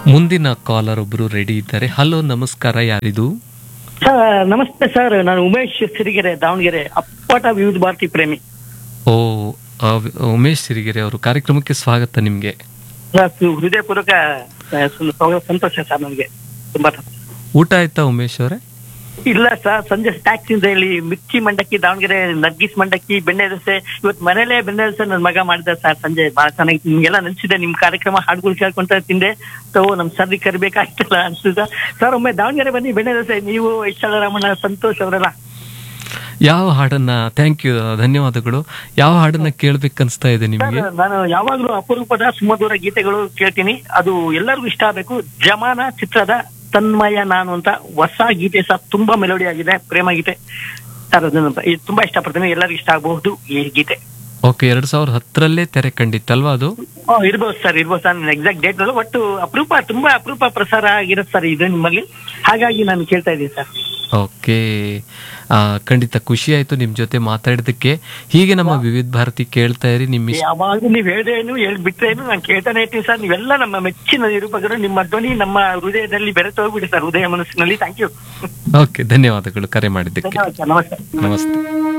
ಮುಂದಿನ ಕಾಲರ್ ಒಬ್ರು ರೆಡಿ ಇದ್ದಾರೆ. ಹಲೋ, ನಮಸ್ಕಾರ. ಯಾರಿದು? ಸರ್ ನಮಸ್ತೆ ಸರ್, ನಾನು ಉಮೇಶ್ ಸಿರಿಗೆರೆ, ದಾವಣಗೆರೆ, ಅಪ್ಪಟ ವಿವಿಧ ಭಾರತಿ ಪ್ರೇಮಿ. ಓ, ಉಮೇಶ್ ಸಿರಿಗೆರೆ ಅವರು, ಕಾರ್ಯಕ್ರಮಕ್ಕೆ ಸ್ವಾಗತ ನಿಮ್ಗೆ. ಹೃದಯಪೂರ್ವಕ ಸಂತೋಷ ಸರ್, ನನಗೆ ತುಂಬಾ. ಊಟ ಆಯ್ತಾ ಉಮೇಶ್ ಅವರೇ? ಇಲ್ಲ ಸರ್, ಸಂಜೆ ಸ್ನಾಕ್ಸ್ ಇಂದ ಹೇಳಿ ಮಿರ್ಚಿ ಮಂಡಕ್ಕಿ, ದಾವಣಗೆರೆ ನರ್ಗಿಸ್ ಮಂಡಕ್ಕಿ, ಬೆಣ್ಣೆ ದೋಸೆ. ಇವತ್ತು ಮನೇಲೆ ಬೆಣ್ಣೆ ದೋಸೆ ನನ್ನ ಮಗ ಮಾಡಿದ ಸರ್ ಸಂಜೆ. ಬಹಳ ಚೆನ್ನಾಗಿ ನಿಮ್ಗೆಲ್ಲ ನೆನ್ಸಿದೆ, ನಿಮ್ ಕಾರ್ಯಕ್ರಮ ಹಾಡುಗಳು ಕೇಳ್ಕೊಂತ ತಿಂದೆ. ನಮ್ ಸರ್ದಿ ಕರಿಬೇಕಾಯ್ತಲ್ಲ ಅನ್ಸುತ್ತ ಸರ್. ಒಮ್ಮೆ ದಾವಣಗೆರೆ ಬನ್ನಿ, ಬೆಣ್ಣೆ ದೋಸೆ. ನೀವು ರಾಮಣ್ಣ, ಸಂತೋಷ್ ಅವರೆಲ್ಲ. ಯಾವ ಹಾಡನ್ನ? ಥ್ಯಾಂಕ್ ಯು, ಧನ್ಯವಾದಗಳು. ಯಾವ ಹಾಡನ್ನ ಕೇಳ್ಬೇಕನ್ಸ್ತಾ ಇದೆ ನಿಮ್ಗೆ? ನಾನು ಯಾವಾಗ್ಲೂ ಅಪರೂಪದ ಸುಮಧುರ ಗೀತೆಗಳು ಕೇಳ್ತೀನಿ. ಅದು ಎಲ್ಲರಿಗೂ ಇಷ್ಟ ಆಗ್ಬೇಕು. ಜಮಾನ ಚಿತ್ರದ ತನ್ಮಯ ನಾನು ಅಂತ ಹೊಸ ಗೀತೆ ಸರ್, ತುಂಬಾ ಮೆಲೋಡಿ ಆಗಿದೆ, ಪ್ರೇಮ ಗೀತೆ ಸರ್. ಅದನ್ನು ತುಂಬಾ ಇಷ್ಟಪಡ್ತೀನಿ, ಎಲ್ಲರಿಗೂ ಇಷ್ಟ ಆಗಬಹುದು ಈ ಗೀತೆ. ಓಕೆ, 2010ರಲ್ಲೇ ತೆರೆ ಕಂಡಿತ್ತಲ್ವಾ ಅದು? ಇರ್ಬೋದು ಸರ್, ಎಕ್ಸಾಕ್ಟ್ ಡೇಟ್ ಅಲ್ಲ, ಒಟ್ಟು ಅಪರೂಪ, ತುಂಬಾ ಅಪರೂಪ ಪ್ರಸಾರ ಆಗಿರುತ್ತೆ ಸರ್ ಇದು ನಿಮ್ಮಲ್ಲಿ. ಹಾಗಾಗಿ ನಾನು ಕೇಳ್ತಾ ಇದ್ದೀನಿ ಸರ್. ಓಕೆ, ಖಂಡಿತ ಖುಷಿ ಆಯ್ತು ನಿಮ್ ಜೊತೆ ಮಾತಾಡಿದಕ್ಕೆ. ಹೀಗೆ ನಮ್ಮ ವಿವಿಧ ಭಾರತಿ ಕೇಳ್ತಾ ಇರಿ. ನಿಮ್ಮ ಯಾವಾಗ ನೀವ್ ಹೇಳ್ದೇನು ಹೇಳ್ಬಿಟ್ರೇನು ನಾನು ಕೇಳ್ತಾನೆ ಇರ್ತೀನಿ ಸರ್. ನೀವೆಲ್ಲ ನಮ್ಮ ಮೆಚ್ಚಿನ ನಿರೂಪಕರು. ನಿಮ್ಮ ಧ್ವನಿ ನಮ್ಮ ಹೃದಯದಲ್ಲಿ ಬೆರೆತು ಹೋಗ್ಬಿಡಿ ಸರ್, ಹೃದಯ ಮನಸ್ಸಿನಲ್ಲಿ. Thank you. ಓಕೆ, ಧನ್ಯವಾದಗಳು ಕರೆ ಮಾಡಿದ್ದಕ್ಕೆ. ನಮಸ್ತೆ. ನಮಸ್ತೆ.